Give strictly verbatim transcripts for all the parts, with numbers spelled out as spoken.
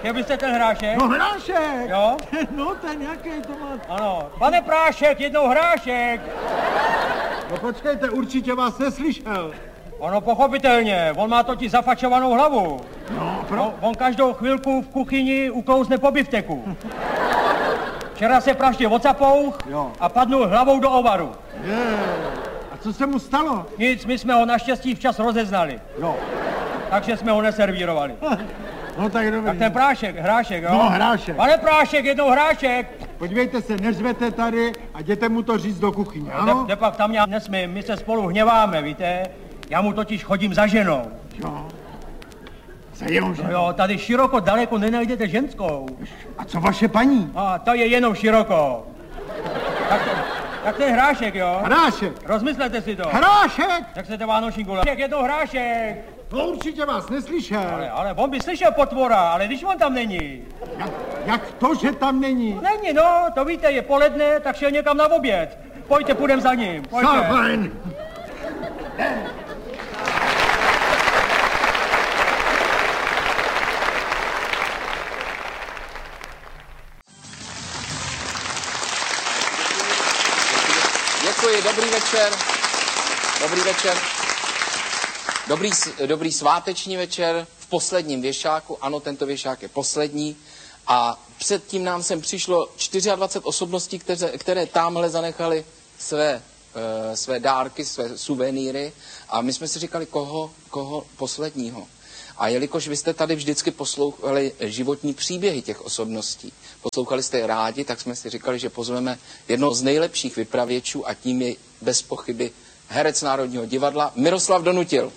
Chtěl byste ten hrášek? No hrášek! Jo? No ten jaký to má? Ano. Pane Prášek, jednou hrášek! No počkejte, určitě vás neslyšel. Ono pochopitelně, on má totiž zafačovanou hlavu. No, pro... On, on každou chvilku v kuchyni uklouzne po bifteku. Včera se praštil ocapouch a padnul hlavou do ovaru. Je. A co se mu stalo? Nic, my jsme ho naštěstí včas rozeznali. No. Takže jsme ho neservírovali. No tak dobrý. Tak ten Prášek, hrášek, jo? No, hrášek. Pane Prášek, jednou hrášek! Podívejte se, neřvete tady a jděte mu to říct do kuchyně, ano? De, de pak tam já nesmím, my se spolu hněváme, víte? Já mu totiž chodím za ženou. Jo. Za jenom ženou? No jo, tady široko daleko nenajdete ženskou. A co vaše paní? A to je jenom široko. Tak, tak ten hrášek, jo? Hrášek. Rozmyslete si to. Hrášek! Jak chcete vánoční gule? Jednou hrášek. No určitě vás neslyšel. Ale, ale on by slyšel potvora, ale když on tam není. Jak, jak to, že tam není? Není, no, to víte, je poledne, tak šel někam na oběd. Pojďte, půjdem za ním, pojďte. Fajn. Děkuji, dobrý večer. Dobrý večer. Dobrý, dobrý sváteční večer v posledním věšáku. Ano, tento věšák je poslední. A předtím nám sem přišlo dvacet čtyři osobností, které, které tamhle zanechaly své, e, své dárky, své suvenýry. A my jsme si říkali, koho, koho posledního. A jelikož vy jste tady vždycky poslouchali životní příběhy těch osobností, poslouchali jste je rádi, tak jsme si říkali, že pozveme jednoho z nejlepších vypravěčů a tím je bez pochyby herec Národního divadla Miroslav Donutil.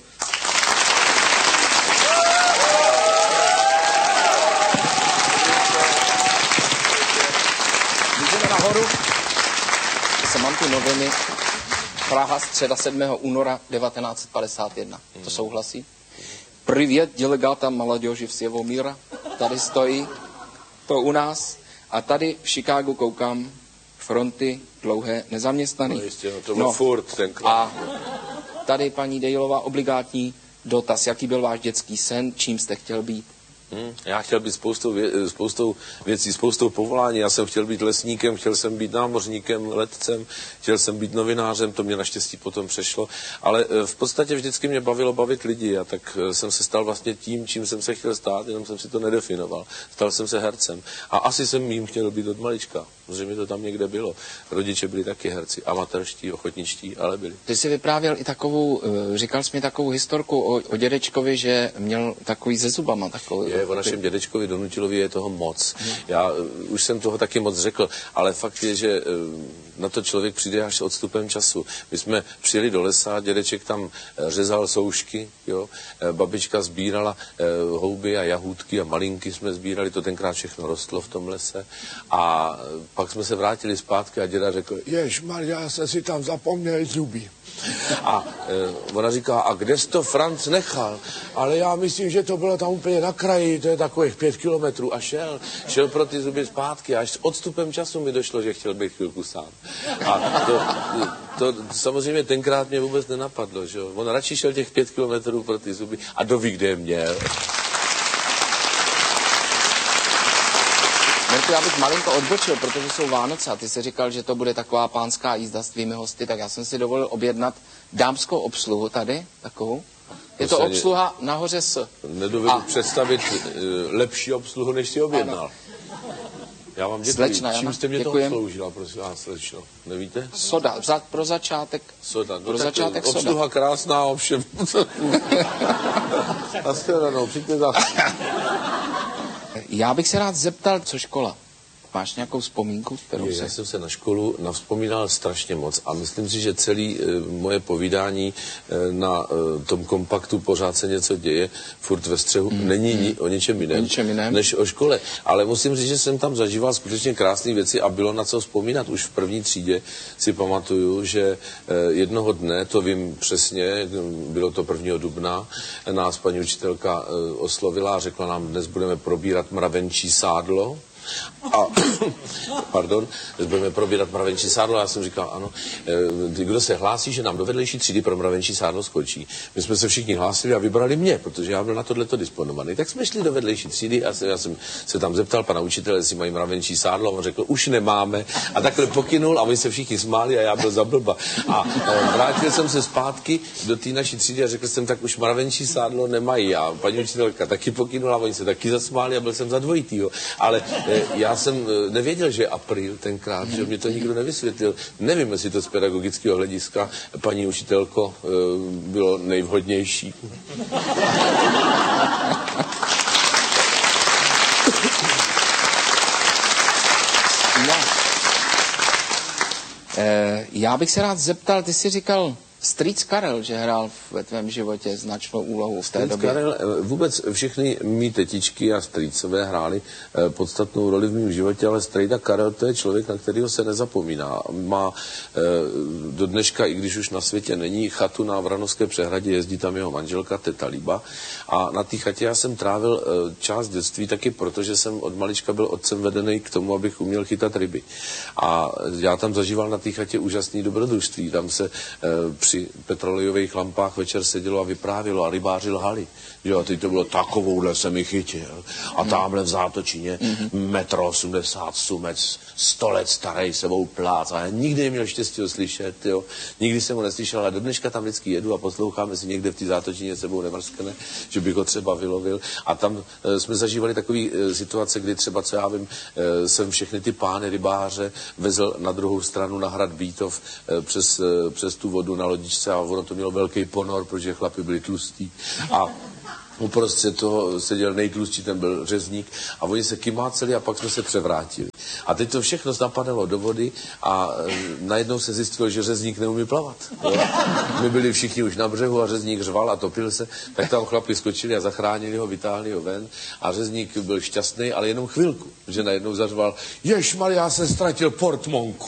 Můžeme nahoru. Se mám ty noviny. Praha, středa sedmého února devatenáct set padesát jedna. To souhlasí? Privět delegáta mladěži všeho míra. Tady stojí to u nás. A tady v Chicagu koukám fronty dlouhé nezaměstnaných. No jistě, no to byl no, furt tenkrát. A tady paní Dejlová obligátní dotaz. Jaký byl váš dětský sen? Čím jste chtěl být? Hmm, já chtěl být spoustou, vě, spoustou věcí, spoustou povolání. Já jsem chtěl být lesníkem, chtěl jsem být námořníkem, letcem, chtěl jsem být novinářem, to mě naštěstí potom přešlo. Ale v podstatě vždycky mě bavilo bavit lidi a tak jsem se stal vlastně tím, čím jsem se chtěl stát, jenom jsem si to nedefinoval. Stal jsem se hercem. A asi jsem jím chtěl být od malička, protože mi to tam někde bylo. Rodiče byli taky herci, amatérští, ochotničtí, ale byli. Ty jsi vyprávěl i takovou, říkal jsi mi takovou historku o, o dědečkovi, že měl takový se zubama takový. Je, o našem dědečkovi Donutilovi je toho moc. Já uh, už jsem toho taky moc řekl, ale fakt je, že uh, na to člověk přijde až s odstupem času. My jsme přijeli do lesa, dědeček tam uh, řezal soušky, jo, uh, babička sbírala uh, houby a jahůdky a malinky jsme sbírali, to tenkrát všechno rostlo v tom lese. A uh, pak jsme se vrátili zpátky a děda řekl, ježmarja, já jsem si tam zapomněl zuby. A uh, ona říká, a kde jsi to Franc nechal? Ale já myslím, že to bylo tam úplně na kraji, to je takových pět kilometrů a šel, šel pro ty zuby zpátky a až s odstupem času mi došlo, že chtěl být chvilku sám. A to, to, to samozřejmě tenkrát mě vůbec nenapadlo, že jo. On radši šel těch pět kilometrů pro ty zuby a kdo ví, kde je měl. Mirku, já bych malinko odbočil, protože jsou Vánoce a ty jsi říkal, že to bude taková pánská jízda s tvými hosty, tak já jsem si dovolil objednat dámskou obsluhu tady, takovou. Je to obsluha nahoře s... Nedovedu a... představit uh, lepší obsluhu, než si objednal. Ano. Já vám děkuji. Slečna, čím jste mě děkujem. to obsloužila, prosím vás, slečno? Nevíte? Soda, za, pro začátek. Soda, no pro začátek to, soda. Obsluha krásná, ovšem. Nashledanou, přijďte zase. Já bych se rád zeptal, co škola? Máš nějakou vzpomínku, kterou Je, se... Já jsem se na školu navzpomínal strašně moc a myslím si, že celý e, moje povídání e, na e, tom kompaktu Pořád se něco děje, furt ve střehu, mm, není mm. Ni, o ničem jiném, ničem jiném než o škole. Ale musím říct, že jsem tam zažíval skutečně krásné věci a bylo na co vzpomínat. Už v první třídě si pamatuju, že e, jednoho dne, to vím přesně, bylo to prvního dubna, nás paní učitelka e, oslovila a řekla nám, dnes budeme probírat mravenčí sádlo. A, pardon, budeme probírat mravenčí sádlo. Já jsem říkal, ano, kdo se hlásí, že nám do vedlejší třídy pro mravenčí sádlo skočí. My jsme se všichni hlásili a vybrali mě, protože já byl na tohleto disponovaný. Tak jsme šli do vedlejší třídy a já jsem se tam zeptal pana učitele, jestli mají mravenčí sádlo. A on řekl, už nemáme. A takhle pokynul a oni se všichni smáli a já byl za blba. A vrátil jsem se zpátky do té naší třídy a řekl jsem, tak už mravenčí sádlo nemají. A paní učitelka taky pokynula, oni se taky zasmáli a byl jsem za dvojitýho. Ale já jsem nevěděl, že je apríl tenkrát, že mě to nikdo nevysvětlil. Nevím, jestli to z pedagogického hlediska, paní učitelko, bylo nejvhodnější. No. E, já bych se rád zeptal, ty jsi říkal, strýc Karel, že hrál ve tvém životě značnou úlohu v té strýc době. Karel, vůbec všechny mý tetičky a strýcové hráli podstatnou roli v mém životě, ale strejda Karel, to je člověk, na kterého se nezapomíná. Má do dneška, i když už na světě není, chatu na Vranovské přehradě, jezdí tam jeho manželka, teta Líba. A na té chatě já jsem trávil část dětství taky, protože jsem od malička byl otcem vedený k tomu, abych uměl chytat ryby. A já tam zažíval na té chatě úžasný dobrodružství. Tam se při petrolejových lampách večer sedělo a vyprávělo a rybáři lhali. Jo, a teď to bylo takovouhle se mi chytil. A tamhle v Zátočině metr osmdesát sumec, sto let starý sebou plác. A já nikdy neměl štěstí ho slyšet, jo. Nikdy jsem ho neslyšel, ale do dneška tam vždycky jedu a poslouchám, jestli někde v té Zátočině sebou nemrskne, že bych ho třeba vylovil. A tam e, jsme zažívali takové e, situace, kdy třeba, co já vím, e, jsem všechny ty pány rybáře vezl na druhou stranu na hrad Bítov e, přes, e, přes tu vodu na lodičce a ono to mělo velký ponor, protože chlapi byli tlustí. A uprostřed toho seděl nejtlustší, ten byl řezník a oni se kymáceli a pak jsme se převrátili. A teď to všechno napadalo do vody a e, najednou se zjistilo, že řezník neumí plavat. Jo? My byli všichni už na břehu a řezník řval a topil se, tak tam chlapi skočili a zachránili ho, vytáhli ho ven a řezník byl šťastný, ale jenom chvilku, že najednou zařval, ježmar, já jsem ztratil portmonku.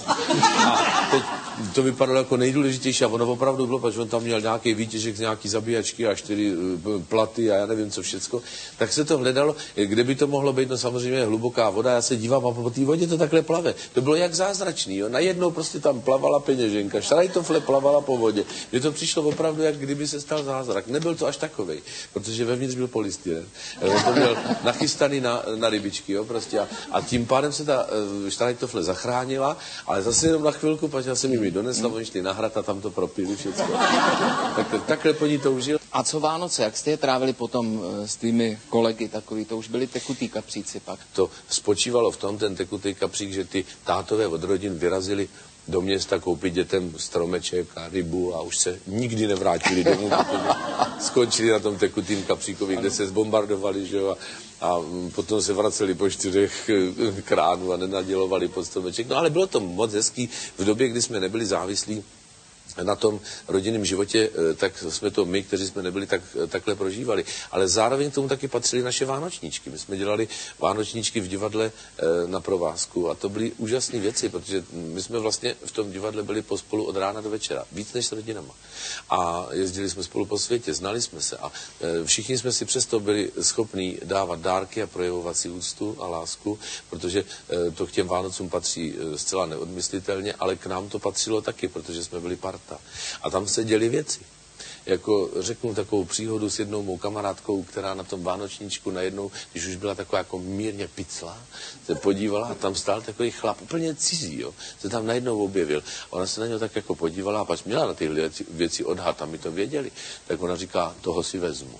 A teď to vypadalo jako nejdůležitější a ono opravdu bylo, protože on tam měl nějaký výtěžek z nějaký zabíjačky a čtyři uh, platy a já nevím co všecko, tak se to hledalo, kde by to mohlo být, no samozřejmě hluboká voda, já se dívám a po té vodě to takhle plave. To bylo jak zázračný, jo, najednou prostě tam plavala peněženka, šrajtofle plavala po vodě. Mně to přišlo opravdu, jak kdyby se stal zázrak. Nebyl to až takovej, protože vevnitř byl polystyren. On to měl nachystaný na, na rybičky, jo, prostě a, a tím pádem se ta uh, šrajtofle zachránila, ale zase jenom na chvilku, protože jsem jim ji donesla, oni šli na hrad a tam to propili všecko. Tak, takhle po ní to užil. A co Vánoce, jak jste je trávili potom s tvými kolegy takový, to už byli tekutý kapříci pak? To spočívalo v tom, ten tekutý kapřík, že ty tátové od rodin vyrazili do města koupit dětem stromeček a rybu a už se nikdy nevrátili domů, protože skončili na tom tekutým kapříkovi, kde se zbombardovali, že jo, a, a potom se vraceli po čtyřech kránů a nenadělovali pod stromeček. No ale bylo to moc hezký v době, kdy jsme nebyli závislí na tom rodinném životě, tak jsme to my, kteří jsme nebyli, tak, takhle prožívali. Ale zároveň k tomu taky patřily naše vánočníčky. My jsme dělali vánočníčky v divadle na provázku a to byly úžasné věci, protože my jsme vlastně v tom divadle byli pospolu od rána do večera, víc než s rodinama. A jezdili jsme spolu po světě, znali jsme se a všichni jsme si přesto byli schopní dávat dárky a projevovat si úctu a lásku, protože to k těm Vánocům patří zcela neodmyslitelně, ale k nám to patřilo taky, protože jsme byli parta. A tam se děly věci. Jako řeknu takovou příhodu s jednou mou kamarádkou, která na tom vánočníčku najednou, když už byla taková jako mírně picla, se podívala a tam stál takový chlap, úplně cizí, jo, se tam najednou objevil. Ona se na něho tak jako podívala a pač měla na ty věci, věci odhad a my to věděli. Tak ona říká, toho si vezmu.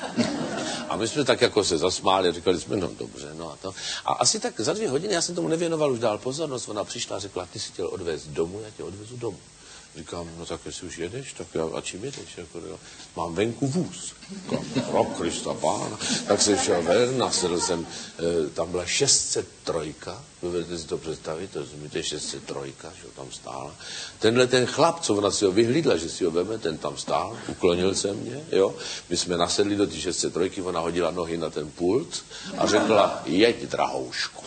A my jsme tak jako se zasmáli a říkali jsme, no dobře, no a to. A asi tak za dvě hodiny, já jsem tomu nevěnoval už dál pozornost, ona přišla a řekla, ty si chtěl odvést domů, já tě odvezu domů. Říkám, no tak jestli už jedeš, tak já, a čím jedeš? Jako, jo, mám venku vůz. Říkám, pro Krista pána. Tak jsem šel ven, nasedl jsem, e, tam byla šest set tři, dovedete si to představit, to je šest set tři, že tam stála. Tenhle ten chlap, co ona si ho vyhlídla, že si ho veme, ten tam stál, uklonil se mě, jo. My jsme nasedli do té šest set tři, ona hodila nohy na ten pult a řekla, jeď, drahoušku.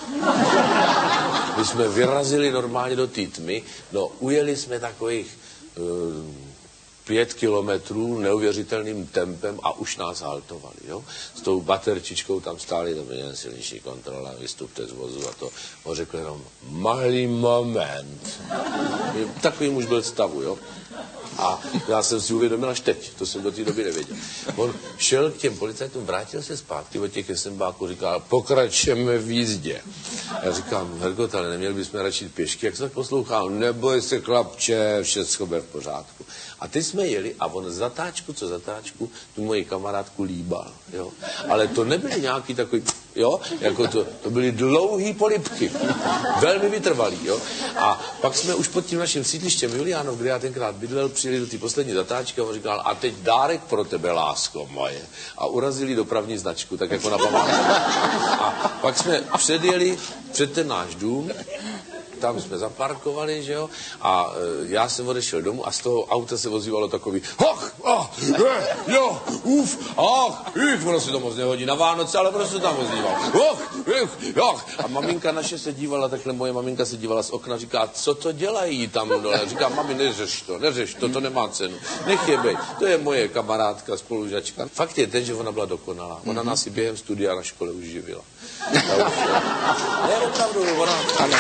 My jsme vyrazili normálně do té tmy, no ujeli jsme takových pět kilometrů neuvěřitelným tempem a už nás haltovali, jo. S tou baterčičkou tam stáli, to byla silnější kontrola, vystupte z vozu a to. On řekl jenom, malý moment. Takový muž byl stavu, jo. A já jsem si uvědomil až teď, to jsem do té doby nevěděl. On šel k těm policajtům, vrátil se zpátky od těch esembáků, říkal, pokračujeme v jízdě. Já říkám, Hergot, ale neměli bychom radši pěšky, jak se tak poslouchal, neboj se chlapče, všechno bude v pořádku. A teď jsme jeli a on zatáčku co zatáčku tu moji kamarádku líbal, jo. Ale to nebyly nějaký takový, jo, jako to, to byly dlouhý polibky, velmi vytrvalý, jo. A pak jsme už pod tím naším sídlištěm Juliánov, kde já tenkrát bydlel, přijeli do té poslední zatáčky a on říkal, a teď dárek pro tebe, lásko moje. A urazili dopravní značku, tak jako na památku. A pak jsme předjeli před ten náš dům, tam jsme zaparkovali, že jo, a e, já jsem odešel domů a z toho auta se ozývalo takový hoch, oh, je, jo, uf, ach, ich, ono se to moc nehodí na Vánoce, ale prostě tam ozýval, hoch, ich, joch. A maminka naše se dívala, takhle moje maminka se dívala z okna, říká, co to dělají tam dole, říká, mami, neřeš to, neřeš to, to nemá cenu, nech je bej, to je moje kamarádka, spolužačka. Fakt je ten, že ona byla dokonalá, ona nás i během studia na škole už živila. Ne, opravdu, ona, ano.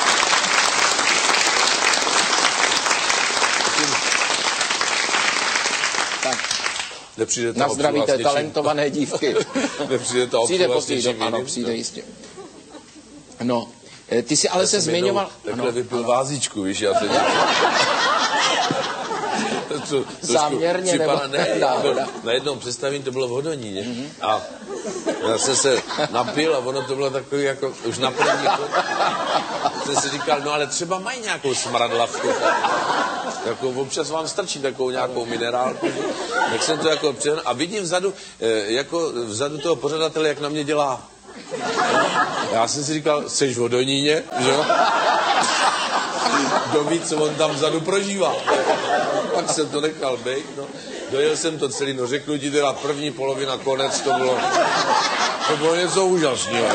Na zdraví té talentované dívky. Nepřijde to přijde později, ano, přijde jistě. No, ty si ale já se zmiňoval... Takhle vypil vázíčku, víš, já se to, záměrně nebo... Ne, na, na jednom představení to bylo v Hodoníně. Mm-hmm. A já jsem se napil a ono to bylo takový jako už na první. Jsem si říkal, no ale třeba mají nějakou smradlavku. Jako občas vám strčí takovou nějakou minerálku. Tak jsem to jako přijel a vidím vzadu, jako vzadu toho pořadatele, jak na mě dělá. Já jsem si říkal, seš v Hodoníně, že jo? Kdo ví, co on tam vzadu prožívá. Pak jsem to nechal bejt, no. Dojel jsem to celý, no řeknu ti teda první polovina, konec, to bylo, to bylo něco úžasného.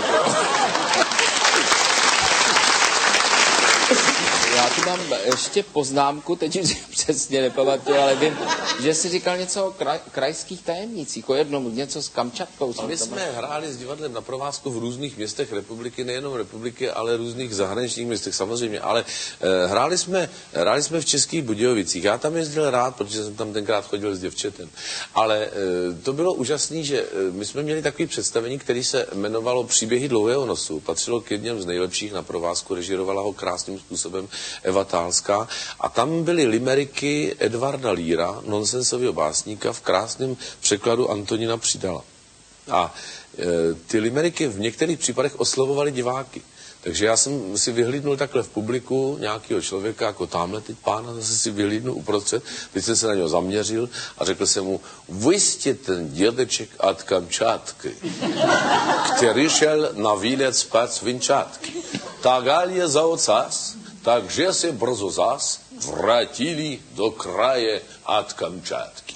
Já tu mám ještě poznámku, teď už si přesně nepamatuju, ale vím, že jsi říkal něco o kraj, krajských tajemnicích, o jednom, něco s Kamčatkou. My jsme hráli s divadlem na provázku v různých městech republiky, nejenom republiky, ale různých zahraničních městech samozřejmě, ale eh, hráli, jsme, hráli jsme v Českých Budějovicích. Já tam jezdil rád, protože jsem tam tenkrát chodil s děvčetem. Ale eh, to bylo úžasné, že eh, my jsme měli takové představení, které se jmenovalo Příběhy dlouhého nosu. Patřilo k jedním z nejlepších na provázku, režírovala ho krásným způsobem Eva Tálská. A tam byly limeriky Edvarda Líra, nonsensového básníka, v krásném překladu Antonína Přidala. A e, ty limeriky v některých případech oslovovaly diváky. Takže já jsem si vyhlídnul takhle v publiku nějakého člověka, jako tamhle teď pána, zase si vyhlídnul uprostřed, teď jsem se na něho zaměřil a řekl jsem mu, vy jste ten dědeček od Kamčatky, který šel na výlet zpět z Vinčatky. Tak je za ocas, takže se brzo zas vrátili do kraje od Kamčatky.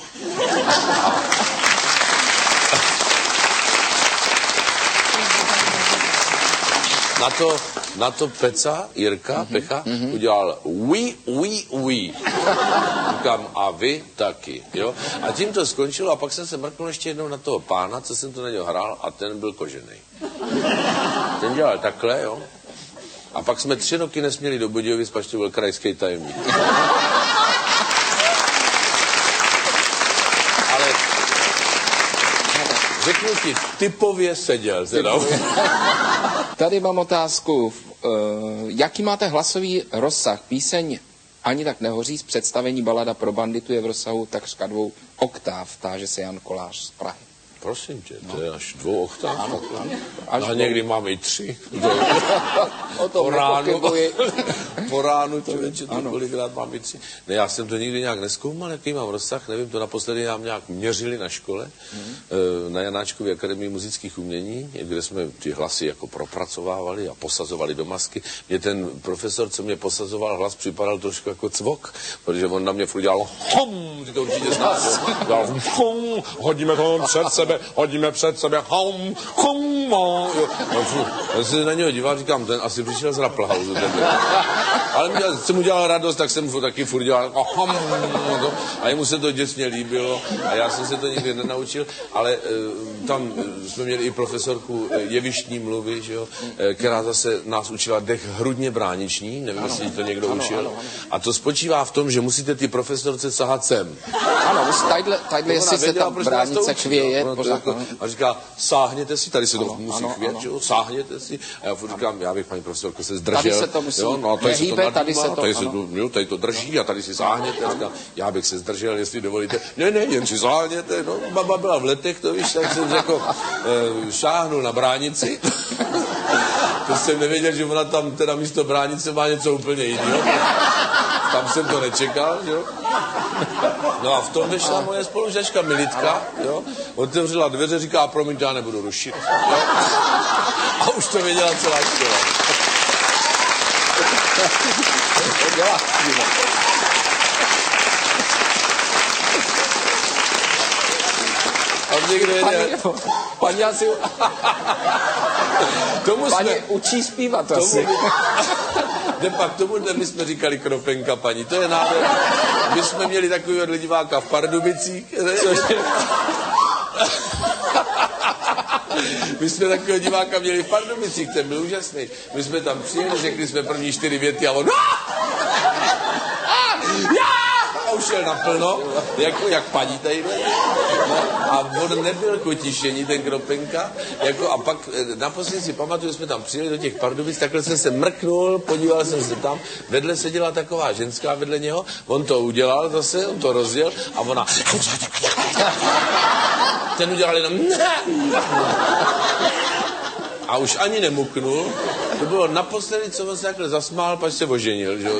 Na to, na to Peca, Jirka, mm-hmm, Pecha, mm-hmm. udělal oui, oui, oui. Říkám, a vy taky, jo. A tím to skončilo a pak jsem se mrknul ještě jednou na toho pána, co jsem to na něho hrál a ten byl kožený. Ten dělal takhle, jo. A pak jsme tři roky nesměli do Budějovic, pač to byl krajský tajemník. Ale řeknu ti, typově seděl. Teda. Tady mám otázku. Jaký máte hlasový rozsah? Píseň Ani tak nehoří z představení Balada pro banditu je v rozsahu takřka dvou oktáv, táže se Jan Kolář z Prahy. Prosím tě, to je až dvou oktáv. Ano, a dvou. Někdy máme i tři. O tom po ránu, po ránu člověče, to kolikrát mám i tři. Ne, já jsem to nikdy nějak nezkoumal, jaký mám rozsah, nevím, to naposledy nám nějak měřili na škole, mm. na Janáčkově akademii muzických umění, kde jsme ty hlasy jako propracovávali a posazovali do masky. Mě ten profesor, co mě posazoval hlas, připadal trošku jako cvok, protože on na mě furt dělal hom, ty to určitě znáte, dělal hom, hodíme to před sebe se hodíme před sebe, hum, hum, jo. Já se na něho díval, říkám, ten asi přišel z Raplhausu. Ale mě, jsem mu dělal radost, tak jsem mu taky furt dělal, hum, hum, a jemu se to děsně líbilo a já jsem se to nikdy nenaučil, ale e, tam jsme měli i profesorku jevištní mluvy, že jo, e, která zase nás učila dech hrudně brániční, nevím, ano, jestli to někdo ano, učil. Ano, ano. A to spočívá v tom, že musíte ty profesorce sahat sem. Ano, tadyhle, tadyhle jestli se tam bránice chvěje. Jako, a říká, sáhněte si, tady se to ano, musí ano, chvět, ano. Že jo, sáhněte si. A já furt říkám, já bych, paní profesorko, se zdržel. Tady se to musí, jo, no, tady nehýbe, se to tady se to, tady, se to, jo, tady to drží a tady si sáhněte. A říkám, já bych se zdržel, jestli dovolíte. Ne, ne, jen si sáhněte. No, baba byla v letech, to víš, tak jsem jako e, šáhnul na bránici. To jsem nevěděl, že ona tam teda místo bránice má něco úplně jiného. Tam jsem to nečekal, jo. No a v tom vyšla moje spolužačka Militka, jo. Otevřela dveře, říká, promiň, já nebudu rušit. Jo? A už to věděla celá škola. A někdo jede... Paní asi... Tomu paní jsme... učí zpívat tomu... asi. Ne, pak tomu my jsme říkali kropenka paní, to je nádher. My jsme měli takového diváka v Pardubicích. My jsme takového diváka měli v Pardubicích, ten byl úžasný. My jsme tam přijeli, řekli jsme první čtyři věty a on... A už šel naplno, jako, jak paní tady. No, a on nebyl k utišení, ten kropenka. Jako, a pak naposledy si pamatuju, jsme tam přijeli do těch Pardubic, takhle jsem se mrknul, podíval jsem se tam, vedle seděla taková ženská vedle něho, on to udělal zase, on to rozjel a ona... Ten udělal jenom... A už ani nemuknul. To bylo naposledy, co on se takhle zasmál, pak se oženil, že jo.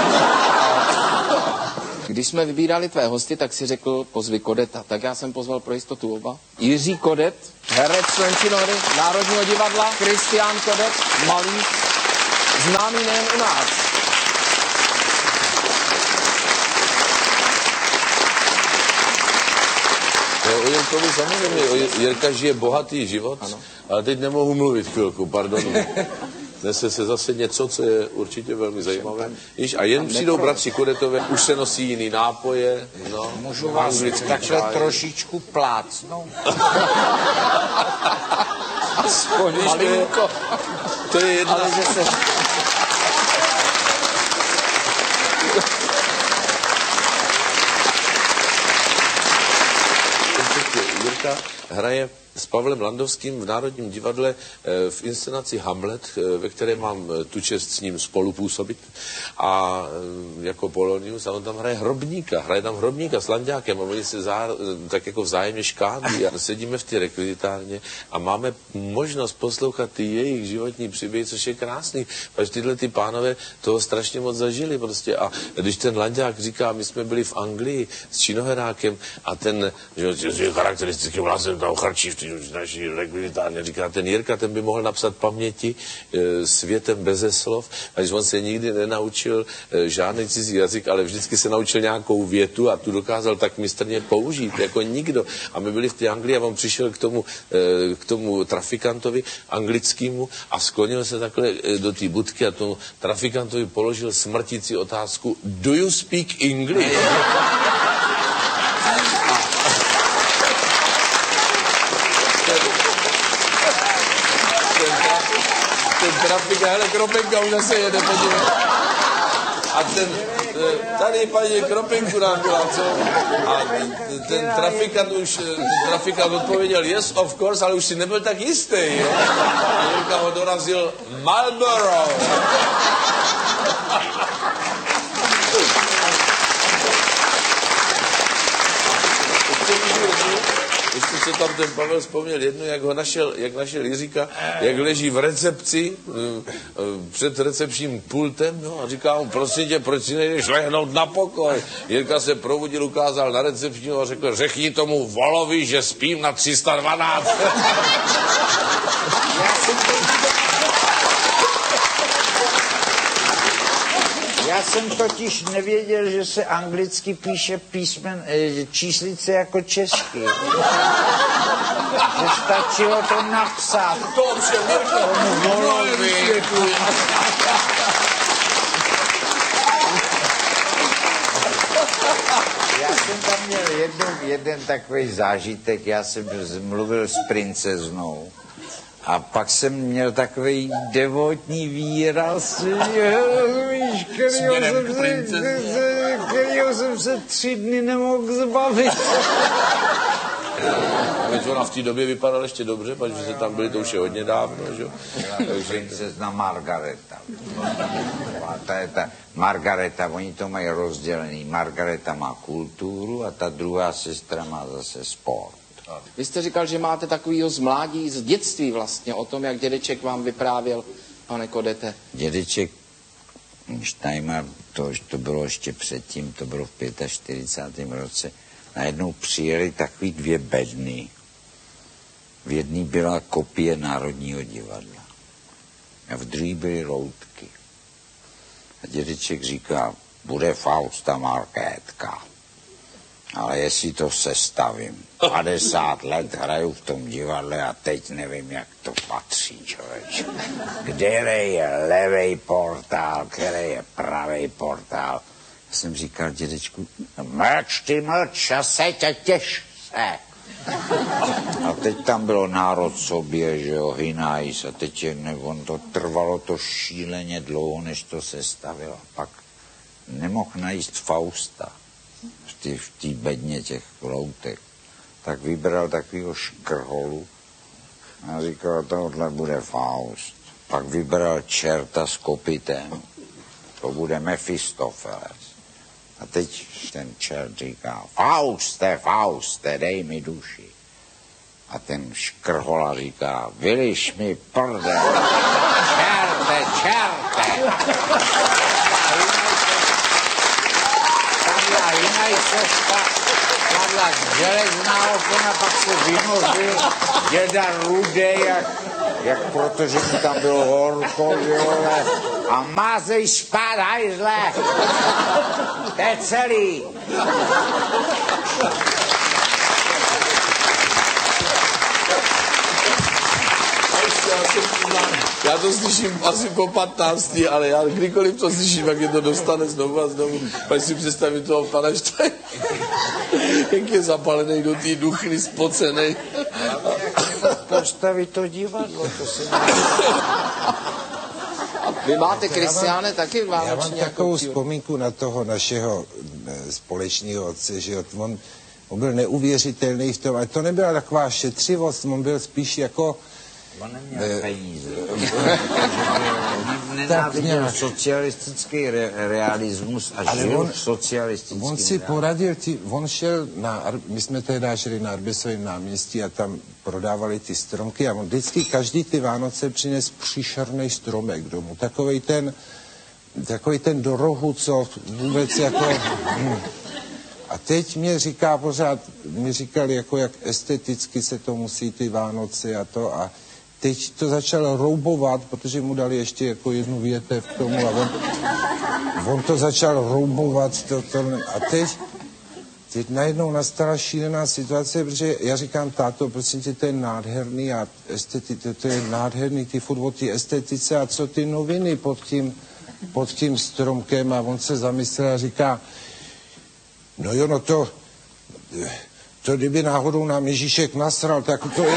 Když jsme vybírali tvé hosty, tak si řekl, pozvi Kodeta. Tak já jsem pozval pro jistotu oba. Jiří Kodet, herec člen činohry Národního divadla, Kristián Kodet, malíř, známý nejen u nás. O Jirkovi samozřejmě, Jirka žije bohatý život, ano. Ale teď nemohu mluvit chvilku, pardon. Nese se zase něco, co je určitě velmi zajímavé. Již, a jen přijdou bratři Kodetové, už se nosí jiný nápoje. No, můžu vás takhle čaj. Trošičku plácnout? Aspoň malinko. To je jedna... Ale že se... Jirka hraje s Pavlem Landovským v Národním divadle v inscenaci Hamlet, ve které mám tu čest s ním spolupůsobit. A jako Polonius, a on tam hraje hrobníka, hraje tam hrobníka s Lanďákem a oni se zá, tak jako vzájemně škádí a sedíme v té rekvizitárně a máme možnost poslouchat ty jejich životní příběhy, což je krásný, protože tyhle ty pánové toho strašně moc zažili prostě. A když ten Lanďák říká, my jsme byli v Anglii s činoherákem a ten, že, že charakteristický vlastně tam charčí v naší rekvizitárně, říká, ten Jirka, ten by mohl napsat paměti e, světem beze slov, až on se nikdy nenaučil e, žádný cizí jazyk, ale vždycky se naučil nějakou větu a tu dokázal tak mistrně použít, jako nikdo. A my byli v té Anglii a on přišel k tomu, e, k tomu trafikantovi anglickému a sklonil se takhle e, do té budky a tomu trafikantovi položil smrtící otázku: Do you speak English? Trafika, hele, Kropenka už zase jede, podívej. A ten, tady paní Kropenku nám byla, co? A ten trafikant už, ten trafikant odpověděl, yes, of course, ale už si nebyl tak jistý, jo? A Jirka ho dorazil Marlboro. Ještě co tam ten Pavel vzpomněl jedno, jak ho našel, jak našel Jiříka, jak leží v recepci, před recepčním pultem, no, a říká mu, prosím tě, proč si nejdeš lehnout na pokoj? Jirka se probudil, ukázal na recepčního a řekl, řekni tomu Volovi, že spím na tři sta dvanáct. Já jsem totiž nevěděl, že se anglicky píše písmen, číslice jako česky. že stačilo to napsat. Dobře, Mirko, Volovi. Já jsem tam měl jednou, jeden takový zážitek, já jsem mluvil s princeznou a pak jsem měl takový devotní výraz, víš, kterýho jsem, se, kterýho jsem se tři dny nemohl zbavit. Víš, ona v té době vypadala ještě dobře, protože se tam byli, to už je hodně dávno, že? Princezna Margareta. A ta je ta Margareta, oni to mají rozdělený. Margareta má kulturu a ta druhá sestra má zase sport. Vy jste říkal, že máte takovýho z mládí, z dětství vlastně, o tom, jak dědeček vám vyprávěl, pane Kodete. Dědeček Steinmar, to, to bylo ještě předtím, to bylo v čtyřicátém pátém roce, najednou přijeli takový dvě bedny. V jedné byla kopie Národního divadla a v druhé byly routky. A dědeček říká, bude Fausta Markétka, ale jestli to sestavím, padesát let hraju v tom divadle a teď nevím, jak to patří, člověč. Kde je levej portál, který je pravej portál. Já jsem říkal dědečku, mlč ty mlč a seď a těš se. A teď tam bylo národ sobě, že jo, Hinajs, a teď je, ne, on to trvalo to šíleně dlouho, než to sestavilo. Pak nemohl najít Fausta v té bedně těch loutek. Tak vybral takovýho škrholu a říkal, tohle bude Faust. Pak vybral čerta s kopitem, to bude Mefistofeles. A teď ten čert říká, Fauste, Fauste, dej mi duši. A ten škrhola říká, vyliš mi prde, čerte, čerte. Padla jiná cesta, padla železná okna, pak se vynořil děda Rudej, jak, jak protože mu tam bylo horko, vole, a mázej špát, hajzle, to je celý. Já to slyším asi po patnácti, ale já kdykoliv to slyším, jak je to dostane znovu a znovu. Pak si představím toho pana Štajn, jak je zapalený do té duchny, spocenej. Postavit to divadlo, to se dá. Vy máte, Kristiáne, taky vánoční? Já mám takovou vzpomínku na toho našeho společného otce, že on, on byl neuvěřitelný v tom, ale to nebyla taková šetřivost, on byl spíš jako... On neměl peníze. Nenáviděl socialistický re, realismus a žil v socialistickém. On si poradil, ty, on šel na, my jsme tehdy žili na Arbesovém náměstí a tam prodávali ty stromky a on vždycky každý ty Vánoce přines příšerný stromek domů. Takovej ten, takovej ten do rohu, co vůbec jako... Hm. A teď mě říká pořád, mě říkali, jako jak esteticky se to musí ty Vánoce a to a teď to začal roubovat, protože mu dali ještě jako jednu větev k tomu a on, on to začal roubovat to, to, a teď, teď najednou nastala šílená situace, protože já říkám, táto, prosím tě, to je nádherný a esteti, to, to je nádherný, ty furt o ty estetice a co ty noviny pod tím, pod tím stromkem a on se zamyslel a říká, no jo, no to, to kdyby náhodou nám Ježíšek nasral, tak to je...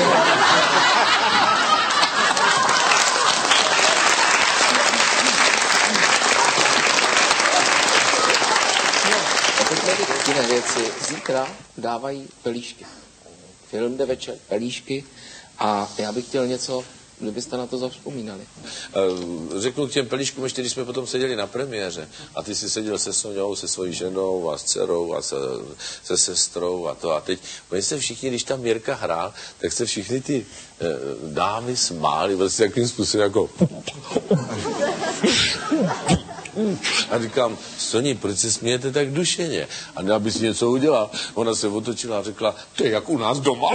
Jiné věci. Zítra dávají pelíšky. Film jde večer, pelíšky a já bych chtěl něco, kdybyste na to zavzpomínali. Řeknu k těm pelíškům ještě, když jsme potom seděli na premiéře a ty jsi seděl se Soňou, se svojí ženou a s dcerou a se, se sestrou a to a teď, oni se všichni, když tam Mirka hrál, tak se všichni ty eh, dámy smáli, vlastně takovým způsobem jako... A říkám, Soni, proč se smějete tak dušeně? A ne, abys něco udělal. Ona se otočila a řekla, to je jak u nás doma.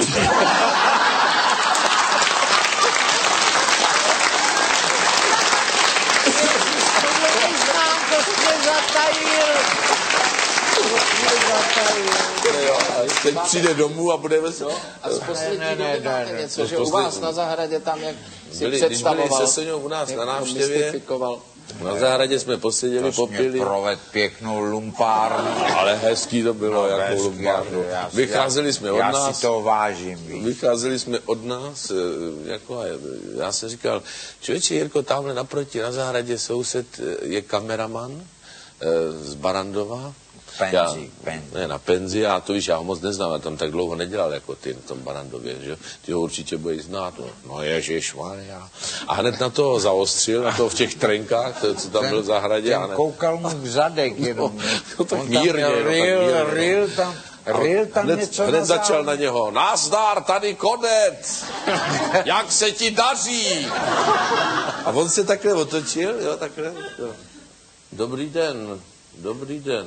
To jsme zatajil. Teď přijde domů a budeme se... A z poslední Ne, ne, doby ne, máte ne, něco, ne. že u vás na zahradě tam, jak si Byli, když byli představoval, se Soňou u nás jak na to návštěvě, mystifikoval. na zahradě jsme poseděli, To mě popili. proved pěknou lumpárnu. Ale hezký to bylo, No, jako hezký, lumpárnu. já si- Vycházeli jsme od já nás. si to vážím, víš. Vycházeli jsme od nás, eh, jako, a já jsem říkal, člověče Jirko, tamhle naproti na zahradě soused eh, je kameraman eh, z Barandova. Penzi, Já, penzi. ne, na penzi, já to víš, já ho moc neznám, já tam tak dlouho nedělal jako ty na tom Barandově, že ty ho určitě budeš znát. No, no ježišmarja. A hned na to zaostřil, na to v těch trenkách, to, co tam byl v zahradě. Ten ne... koukal mu v zadek jenom. No, tak On mírně, tam no, tak ril, mírně. ril tam, ril tam hned, něco hned na začal závěr. na něho, nazdar, tady konec, jak se ti daří? A on se takhle otočil, jo, takhle. Jo. Dobrý den, dobrý den.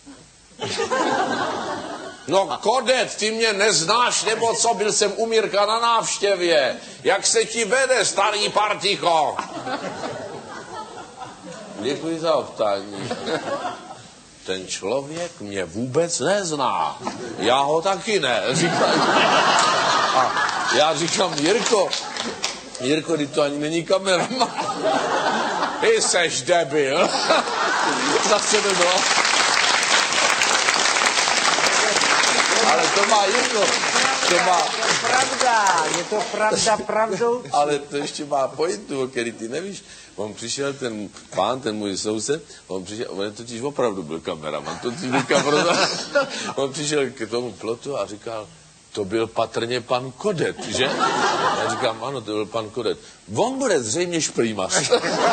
No konec, ty mě neznáš, nebo co, byl jsem u Mirka na návštěvě. Jak se ti vede, starý particho? Děkuji za optání. Ten člověk mě vůbec nezná. Já ho taky ne, říkám. A já říkám, Jirko, Jirko, ty to ani není kameraman. Ty seš debil. Zase to bylo. Ale to má jedno. To má, Pravda, je to pravda pravdou. ale to ještě má pointu, o který ty nevíš. On přišel, ten pán, ten můj soused, on přišel, on totiž opravdu byl kameraman, to ti říkám, on přišel k tomu plotu a říkal, to byl patrně pan Kodet, že? Já říkám, ano, to byl pan Kodet. On bude zřejmě šprýmař.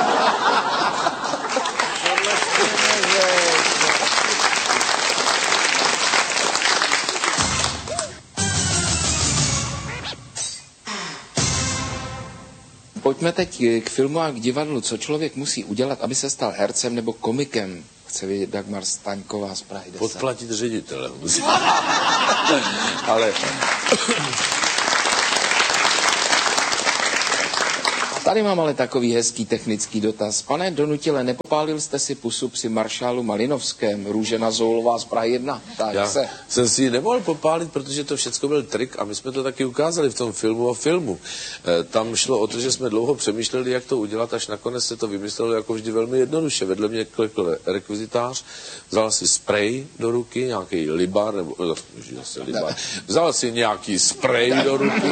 Pojďme teď k filmu a k divadlu. Co člověk musí udělat, aby se stal hercem nebo komikem? Chce vědět Dagmar Staňková z Prahy deset. Podplatit ředitele. Ale Tady mám ale takový hezký technický dotaz. Pane Donutile, nepopálil jste si pusu při maršálu Malinovském, Růžena Zoulová z Prahy jedna? Tak já se. jsem si ji nemohl popálit, protože to všechno byl trik a my jsme to taky ukázali v tom filmu o filmu. E, tam šlo o to, že jsme dlouho přemýšleli, jak to udělat, až nakonec se to vymyslelo jako vždy velmi jednoduše. Vedle mě klekl rekvizitář, vzal si sprej do ruky, nějaký libar, nebo zase libar, vzal si nějaký sprej do ruky,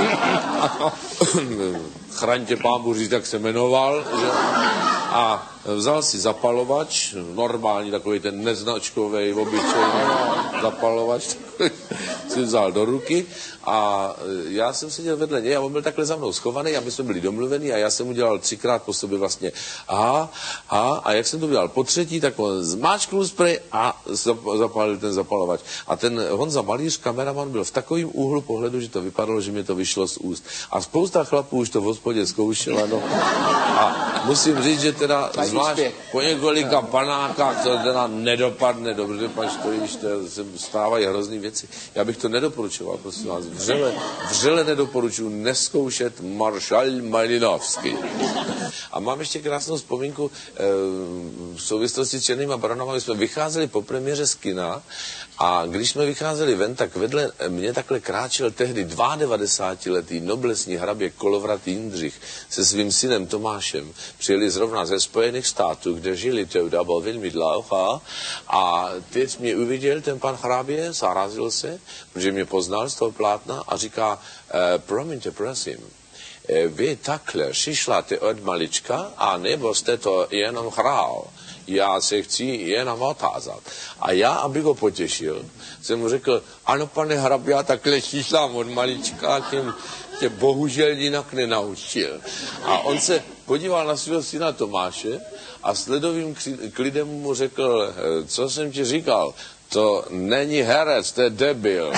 chraň tě pán Bůh říct, jak se jmenoval, že? A vzal si zapalovač, normální takový ten neznačkový, obyčejný zapalovač, si vzal do ruky a já jsem seděl vedle něj a on byl takhle za mnou schovaný a my jsme byli domluvení a já jsem udělal třikrát po sobě vlastně aha, aha, a jak jsem to udělal po třetí, tak on zmáčknul sprej a zapálil ten zapalovač. A ten Honza Malíř, kameraman, byl v takovém úhlu pohledu, že to vypadalo, že mi to vyšlo z úst. A spousta chlapů už to v hospodě zkoušela, no. A musím říct, že teda zvlášť po několika panákách to teda nedopadne dobře, pač to již se stávají hrozný věci. Já bych to nedoporučoval, prosím vás. Vřele, vřele nedoporučuji neskoušet maršál Malinovský. A mám ještě krásnou vzpomínku e, v souvislosti s Černýma baronama. Jsme vycházeli po premiéře z kina a když jsme vycházeli ven, tak vedle mě takhle kráčel tehdy devadesátidvouletý noblesní hrabě Kolovrat Jindřich se svým synem Tomášem. Přijeli zrovna ze Spojených států, kde žili tehda, byl velmi dlouho. A teď mě uviděl ten pan hrabě, zarazil se, protože mě poznal z toho plátna a říká, e, promiňte, prosím, e, vy takhle šišláte od malička, a nebo jste to jenom hrál? Já se chci jenom otázat. A já, abych ho potěšil, jsem mu řekl, ano, pane hrabě, já takhle šišlám od malička, tím tě bohužel jinak nenaučil. A on se podíval na svého syna Tomáše a s ledovým klidem mu řekl, co jsem ti říkal, to není herec, to je debil.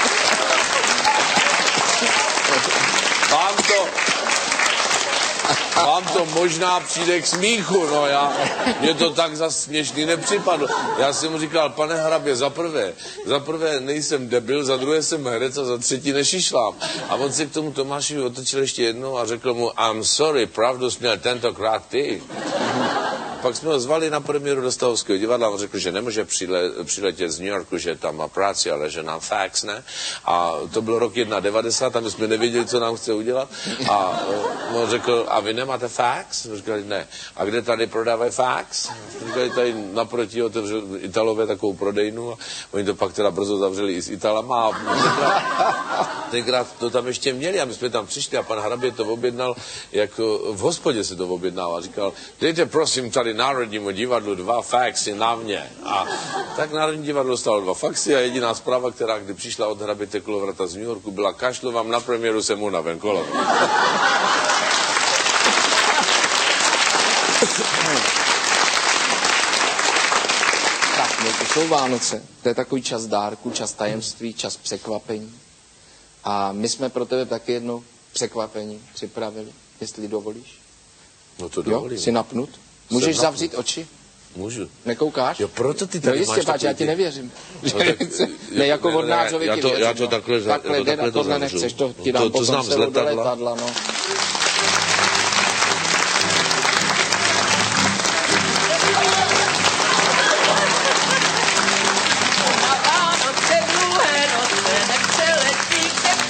Mám to, vám to možná přijde k smíchu, no já, mě to tak za směšný nepřipadlo. Já jsem mu říkal, pane hrabě, za prvé, za prvé nejsem debil, za druhé jsem herec a za třetí nešišlám. A on se k tomu Tomášovi otočil ještě jednou a řekl mu, I'm sorry, pravdu směl tentokrát ty. Pak jsme ho zvali na premiéru do Stavovského divadla, on řekl, že nemůže přile, přiletět z New Yorku, že tam má práci, ale že nám fax, ne? A to bylo rok devadesát jedna, a my jsme nevěděli, co nám chce udělat. A on řekl, a vy nemáte fax? Říkali, ne. A kde tady prodávají fax? Říkali, tady naproti otevřeli Italové takovou prodejnu a oni to pak teda brzo zavřeli i s Italama. A tenkrát, tenkrát to tam ještě měli a my jsme tam přišli a pan hrabě to objednal, jako v hospodě se to objednával. Říkal, dejte prosím tady Národnímu divadlu dva faxy na mě. A tak Národní divadlo dostalo dva faxy a jediná zpráva, která kdy přišla od hraběte Kolovrata z New Yorku, byla kašlu vám na premiéru jsem unaven, kolo. Tak, no to jsou Vánoce. To je takový čas dárku, čas tajemství, čas překvapení. A my jsme pro tebe taky jedno překvapení připravili, jestli dovolíš. No to dovolím. Jo, jsi napnut? Můžeš zavřít oči? Můžu. Nekoukáš? Jo, proto ty tady no jistě, máš páč, já ti ty... nevěřím. No, tak, ne, jako ne, vodnářovi já ti to, věřím. já to takhle, no. takhle, já to takhle jde, to tohle zavřu. nechceš, to ti to, dám to potom znám z sebou do letadla. letadla, no.